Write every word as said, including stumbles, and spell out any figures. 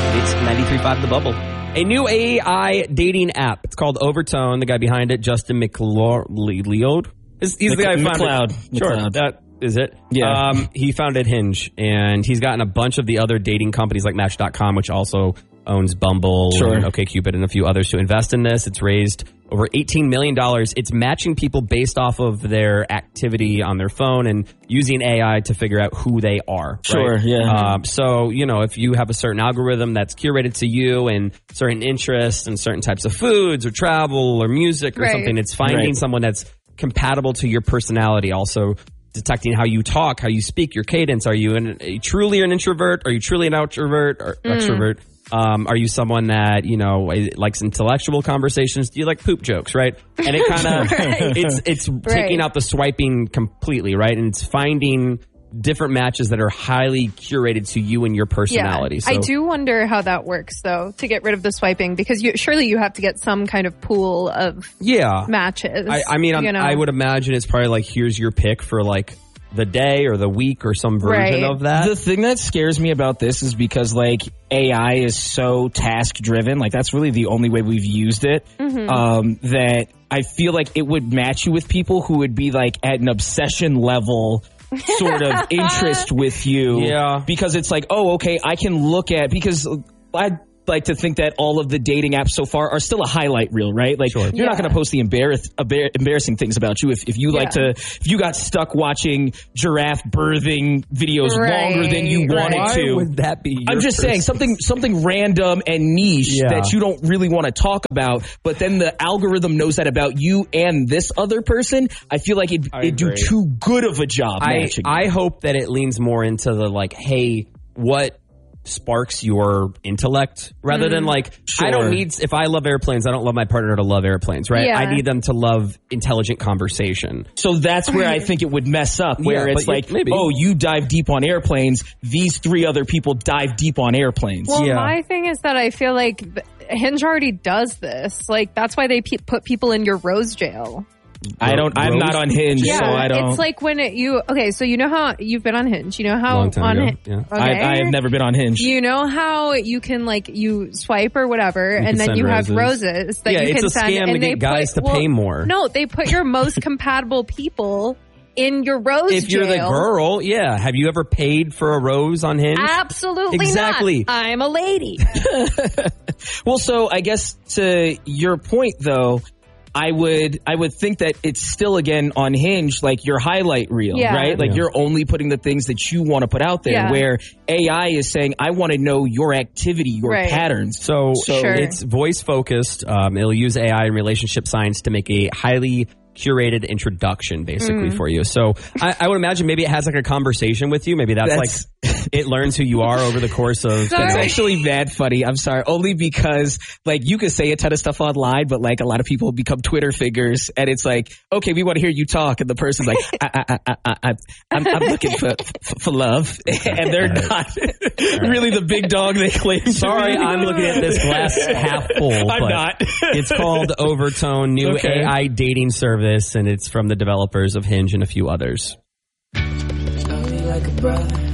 It's ninety-three point five The Bubble. A new A I dating app. It's called Overtone. The guy behind it, Justin McLeod. He's the Mc- guy who founded McLeod. it. Sure, McLeod. that is it. Yeah. Um, he founded Hinge, and he's gotten a bunch of the other dating companies like Match dot com, which also owns Bumble Sure. and OkCupid and a few others to invest in this. It's raised over eighteen million dollars. It's matching people based off of their activity on their phone and using A I to figure out who they are. Sure, right? yeah. Um, so, you know, if you have a certain algorithm that's curated to you and certain interests and certain types of foods or travel or music or Right. something, it's finding Right. someone that's compatible to your personality. Also detecting how you talk, how you speak, your cadence. Are you an, a truly an introvert? Are you truly an outrovert or Mm. extrovert? Um, are you someone that, you know, likes intellectual conversations? Do you like poop jokes, right? And it kind of, Right. it's it's Right. taking out the swiping completely, right? And it's finding different matches that are highly curated to you and your personality. Yeah. So, I do wonder how that works, though, to get rid of the swiping, because you, surely you have to get some kind of pool of yeah. matches. I, I mean, I'm, you know? I would imagine it's probably like, here's your pick for like the day or the week or some version Right. of that. The thing that scares me about this is because like A I is so task driven, like that's really the only way we've used it, Mm-hmm. um, that I feel like it would match you with people who would be like at an obsession level sort of interest with you. Yeah. Because it's like, oh, okay, I can look at, because I like to think that all of the dating apps so far are still a highlight reel, right? Like Sure. you're not Yeah. going to post the embarrass, embar- embarrassing things about you. If, if you like Yeah. to, if you got stuck watching giraffe birthing videos Right, longer than you wanted right. Why to. would that be? I'm your just saying first- something something random and niche Yeah. that you don't really want to talk about, but then the algorithm knows that about you and this other person. I feel like it I it do agree. too good of a job I, matching. I hope that it leans more into the like, hey, what sparks your intellect rather than like, I don't Sure. need, if I love airplanes, I don't love my partner to love airplanes, right? Yeah. I need them to love intelligent conversation. so that's where I think it would mess up, where Yeah, it's but you- like, maybe. oh, you dive deep on airplanes. These three other people dive deep on airplanes. Well, Yeah. my thing is that I feel like th- Hinge already does this. Like, that's why they pe- put people in your rose jail. I don't. I'm Rose? not on Hinge, Yeah, so I don't. it's like when it, you okay. So you know how you've been on Hinge. You know how Long time on ago, Hin- yeah. okay. I, I have never been on Hinge. You know how you can like you swipe or whatever, can and then send you have roses. roses that Yeah, you it's can a send, scam and to they get guys put, to pay more. No, they put your most compatible people in your rose If you're the jail. girl, yeah. Have you ever paid for a rose on Hinge? Absolutely Exactly. not. I'm a lady. Well, so I guess to your point, though, I would I would think that it's still again on Hinge, like your highlight reel, Yeah. right? Like Yeah. you're only putting the things that you want to put out there. Yeah. Where A I is saying, I want to know your activity, your Right. patterns. So, So- Sure. it's voice focused. Um, it'll use A I and relationship science to make a highly curated introduction basically Mm. for you. So I, I would imagine maybe it has like a conversation with you. Maybe that's, That's- like it learns who you are over the course of. Sorry. It's actually mad funny. I'm sorry. Only because like you can say a ton of stuff online, but like a lot of people become Twitter figures and it's like, okay, we want to hear you talk. And the person's like, I, I, I, I, I, I'm, I'm looking for, for, for love. And they're not really the big dog they claim. to Sorry, be. I'm looking at this glass half full. I'm but not. It's called Overtone, new Okay. A I dating service, and it's from the developers of Hinge and a few others. Love me like a brother.